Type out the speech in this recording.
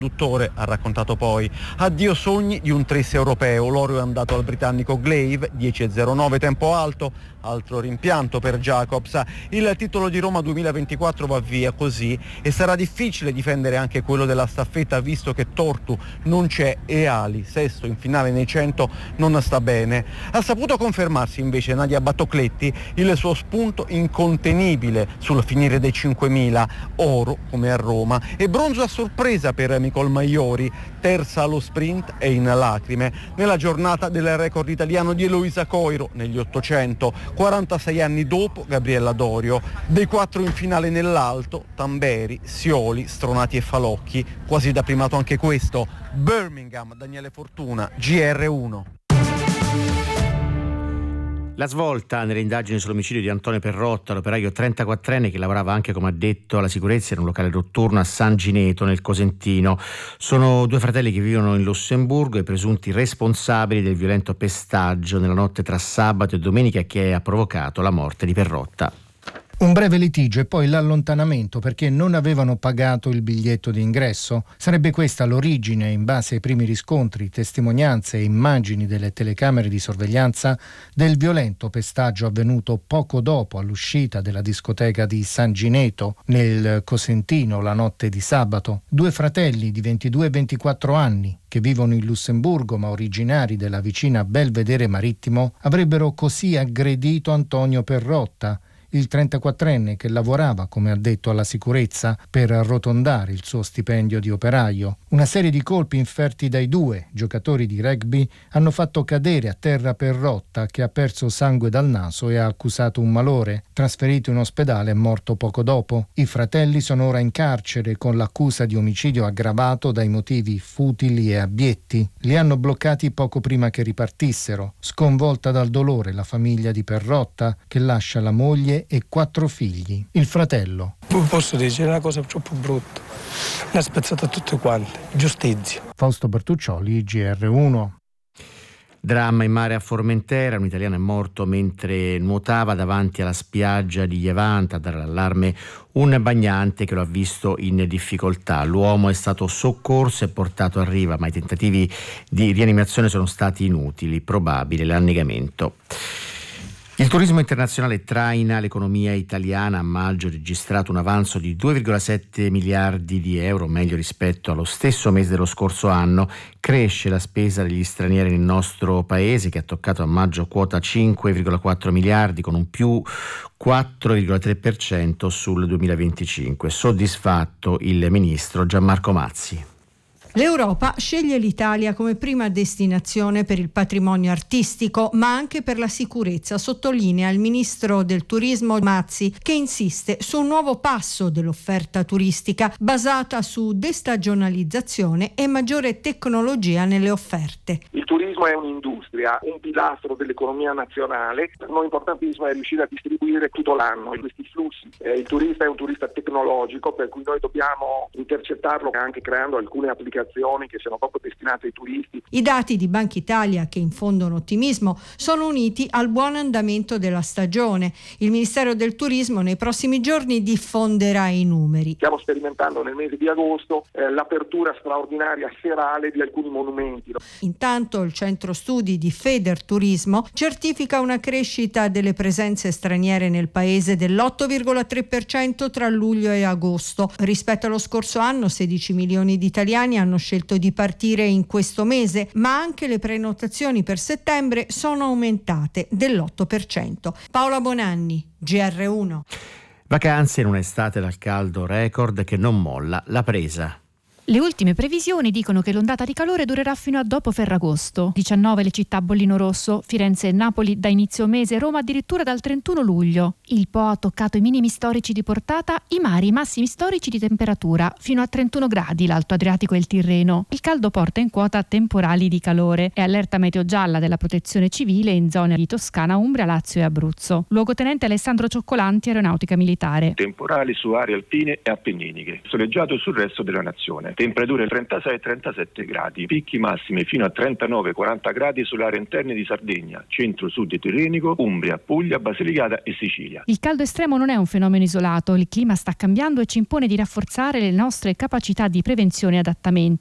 Conduttore ha raccontato poi: addio sogni di un tris europeo, l'oro è andato al britannico Glaive, 10,09 tempo alto, altro rimpianto per Jacobs. Il titolo di Roma 2024 va via così e sarà difficile difendere anche quello della staffetta, visto che Tortu non c'è e Ali, sesto in finale nei 100, non sta bene. Ha saputo confermarsi invece Nadia Battocletti, il suo spunto incontenibile sul finire dei 5.000, oro come a Roma, e bronzo a sorpresa per Nicole Maiori, terza allo sprint e in lacrime nella giornata del record italiano di Eloisa Coiro negli 800, 46 anni dopo Gabriella Dorio. Dei 4 in finale nell'alto, Tamberi, Sioli, Stronati e Falocchi, quasi da primato anche questo. Birmingham, Daniele Fortuna, GR1. La svolta nelle indagini sull'omicidio di Antonio Perrotta, l'operaio 34enne che lavorava anche come addetto alla sicurezza in un locale notturno a San Gineto nel Cosentino. Sono 2 fratelli che vivono in Lussemburgo e presunti responsabili del violento pestaggio nella notte tra sabato e domenica che ha provocato la morte di Perrotta. Un breve litigio e poi l'allontanamento perché non avevano pagato il biglietto di ingresso. Sarebbe questa l'origine, in base ai primi riscontri, testimonianze e immagini delle telecamere di sorveglianza, del violento pestaggio avvenuto poco dopo all'uscita della discoteca di San Gineto nel Cosentino la notte di sabato. 2 fratelli di 22 e 24 anni che vivono in Lussemburgo ma originari della vicina Belvedere Marittimo avrebbero così aggredito Antonio Perrotta, il 34enne che lavorava come addetto alla sicurezza per arrotondare il suo stipendio di operaio. Una serie di colpi inferti dai 2 giocatori di rugby hanno fatto cadere a terra Perrotta, che ha perso sangue dal naso e ha accusato un malore. Trasferito in ospedale, è morto poco dopo. I fratelli sono ora in carcere con l'accusa di omicidio aggravato dai motivi futili e abietti. Li hanno bloccati poco prima che ripartissero. Sconvolta dal dolore la famiglia di Perrotta, che lascia la moglie e 4 figli. Il fratello: posso dire una cosa troppo brutta, ne ha spezzato tutte quante, giustizia. Fausto Bertuccioli, GR1. Dramma in mare a Formentera, un italiano è morto mentre nuotava davanti alla spiaggia di Levante. A dare l'allarme un bagnante che lo ha visto in difficoltà. L'uomo è stato soccorso e portato a riva, ma i tentativi di rianimazione sono stati inutili, probabile l'annegamento. Il turismo internazionale traina l'economia italiana. A maggio ha registrato un avanzo di 2,7 miliardi di euro, meglio rispetto allo stesso mese dello scorso anno. Cresce la spesa degli stranieri nel nostro paese, che ha toccato a maggio quota 5,4 miliardi, con un più 4,3% sul 2025. Soddisfatto il ministro Gianmarco Mazzi. L'Europa sceglie l'Italia come prima destinazione per il patrimonio artistico, ma anche per la sicurezza, sottolinea il ministro del turismo Mazzi, che insiste su un nuovo passo dell'offerta turistica basata su destagionalizzazione e maggiore tecnologia nelle offerte. Il turismo è un'industria, un pilastro dell'economia nazionale. Per noi importantissimo è riuscire a distribuire tutto l'anno questi flussi. Il turista è un turista tecnologico, per cui noi dobbiamo intercettarlo anche creando alcune applicazioni che siano proprio destinate ai turisti. I dati di Banca Italia, che infondono ottimismo, sono uniti al buon andamento della stagione. Il Ministero del Turismo nei prossimi giorni diffonderà i numeri. Stiamo sperimentando nel mese di agosto l'apertura straordinaria serale di alcuni monumenti. Intanto il centro studi di Federturismo certifica una crescita delle presenze straniere nel paese dell'8,3% tra luglio e agosto. Rispetto allo scorso anno, 16 milioni di italiani hanno scelto di partire in questo mese, ma anche le prenotazioni per settembre sono aumentate dell'8%. Paola Bonanni, GR1. Vacanze in un'estate dal caldo record che non molla la presa. Le ultime previsioni dicono che l'ondata di calore durerà fino a dopo Ferragosto. 19 le città a bollino rosso, Firenze e Napoli da inizio mese, Roma addirittura dal 31 luglio. Il Po ha toccato i minimi storici di portata, i mari i massimi storici di temperatura, fino a 31 gradi l'Alto Adriatico e il Tirreno. Il caldo porta in quota temporali di calore. È allerta meteo gialla della Protezione Civile in zone di Toscana, Umbria, Lazio e Abruzzo. Luogotenente Alessandro Cioccolanti, Aeronautica Militare. Temporali su aree alpine e appenniniche, soleggiato sul resto della nazione. stagione. Temperature 36-37 gradi, picchi massimi fino a 39-40 gradi sulle aree interne di Sardegna, centro-sud tirrenico, Umbria, Puglia, Basilicata e Sicilia. Il caldo estremo non è un fenomeno isolato, il clima sta cambiando e ci impone di rafforzare le nostre capacità di prevenzione e adattamento.